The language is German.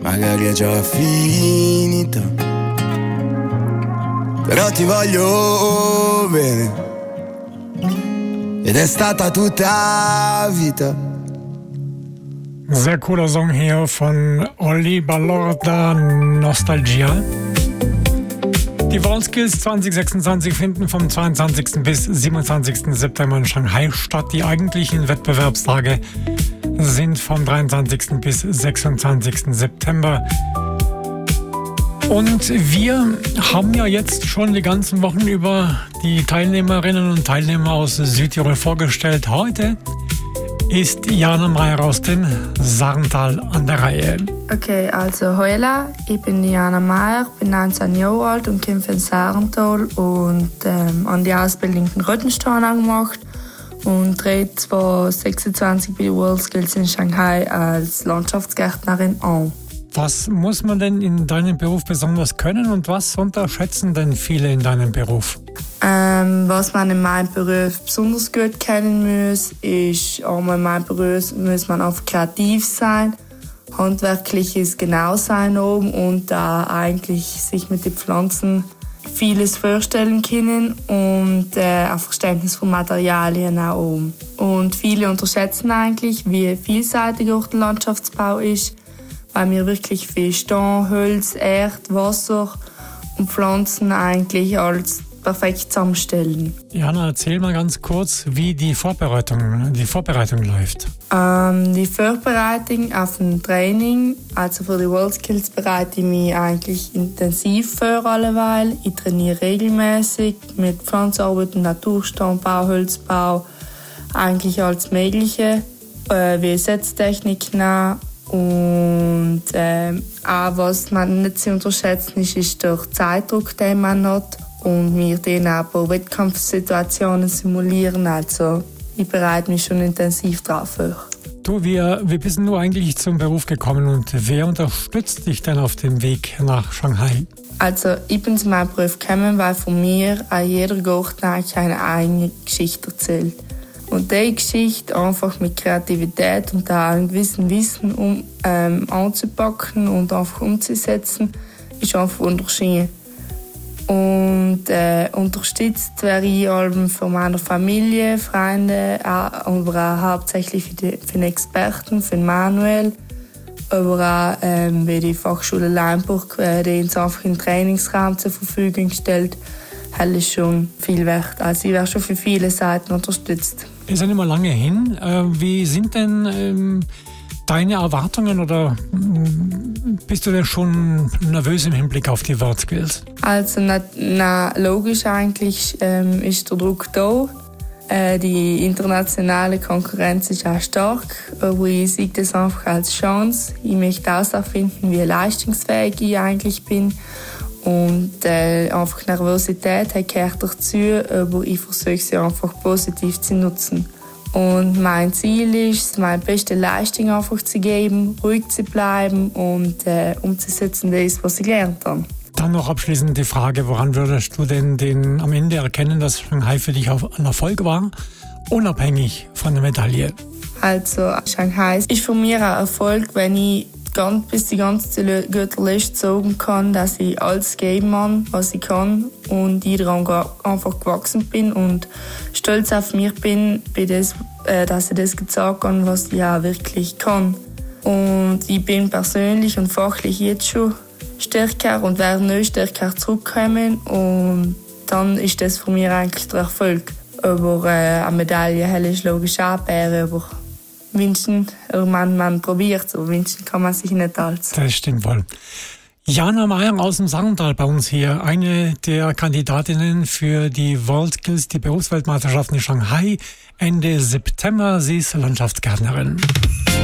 magari è già finita, però ti voglio bene ed è stata tutta vita. Sehr cooler Song hier von Olli Ballorda, Nostalgia. Die WorldSkills 2026 finden vom 22. bis 27. September in Shanghai statt. Die eigentlichen Wettbewerbstage sind vom 23. bis 26. September. Und wir haben ja jetzt schon die ganzen Wochen über die Teilnehmerinnen und Teilnehmer aus Südtirol vorgestellt. Heute ist Jana Meier aus dem Sarntal an der Reihe. Okay, also hola, ich bin Jana Meier, bin 19 Jahre alt und komme von Sarntal und habe die Ausbildung in Röttenstein gemacht und trete 2026 bei den WorldSkills in Shanghai als Landschaftsgärtnerin an. Was muss man denn in deinem Beruf besonders können und was unterschätzen denn viele in deinem Beruf? Was man in meinem Beruf besonders gut kennen muss, ist, einmal in meinem Beruf muss man auch kreativ sein, handwerkliches Genausein haben und da eigentlich sich mit den Pflanzen vieles vorstellen können und ein Verständnis von Materialien auch haben. Und viele unterschätzen eigentlich, wie vielseitig auch der Landschaftsbau ist, weil wir wirklich viel Stein, Holz, Erde, Wasser und Pflanzen eigentlich als perfekt zusammenstellen. Jana, erzähl mal ganz kurz, wie die Vorbereitung läuft. Die Vorbereitung auf ein Training, also für die WorldSkills bereite ich mich eigentlich intensiv vor alleweil. Ich trainiere regelmäßig mit Pflanzenarbeit, Naturstein, Holzbau, eigentlich alles Mögliche, wie Setztechniken. Und auch was man nicht zu unterschätzen ist der Zeitdruck, den man hat. Und wir dann auch ein paar Wettkampfsituationen simulieren. Also ich bereite mich schon intensiv darauf vor. Du, wie bist du eigentlich zum Beruf gekommen und wer unterstützt dich denn auf dem Weg nach Shanghai? Also ich bin zu meinem Beruf gekommen, weil von mir an jeder Garten eine eigene Geschichte erzählt. Und diese Geschichte einfach mit Kreativität und auch einem gewissen Wissen anzupacken und einfach umzusetzen, ist einfach unterschieden. Und unterstützt werde ich von meiner Familie, Freunde, aber auch hauptsächlich für den Experten, für den Manuel, aber auch wie die Fachschule Leinburg, die uns einfach einen Trainingsraum zur Verfügung stellt, das ist schon viel wert. Also ich werde schon für viele Seiten unterstützt. Ist ja nicht mehr lange hin. Wie sind denn deine Erwartungen oder bist du denn schon nervös im Hinblick auf die WorldSkills? Also logisch eigentlich ist der Druck da. Die internationale Konkurrenz ist auch stark, aber ich sehe das einfach als Chance. Ich möchte herausfinden, wie leistungsfähig ich eigentlich bin. Und einfach Nervosität gehört dazu, aber ich versuche sie einfach positiv zu nutzen. Und mein Ziel ist, meine beste Leistung einfach zu geben, ruhig zu bleiben und umzusetzen, das, was ich gelernt habe. Dann noch abschließend die Frage, woran würdest du denn am Ende erkennen, dass Shanghai für dich ein Erfolg war, unabhängig von der Medaille? Also Shanghai ist für mich ein Erfolg, wenn ich bis die ganze gute Liste sagen kann, dass ich alles geben kann, was ich kann und ich daran einfach gewachsen bin und stolz auf mich bin, dass ich das gezeigt habe, was ich auch wirklich kann. Und ich bin persönlich und fachlich jetzt schon stärker und werde noch stärker zurückkommen und dann ist das für mich eigentlich der Erfolg. Aber eine Medaille ist logisch auch aber wünschen, man probiert so, wünschen kann man sich nicht alles. Das stimmt wohl. Jana Meier aus dem Sarntal bei uns hier, eine der Kandidatinnen für die WorldSkills, die Berufsweltmeisterschaften in Shanghai Ende September. Sie ist Landschaftsgärtnerin.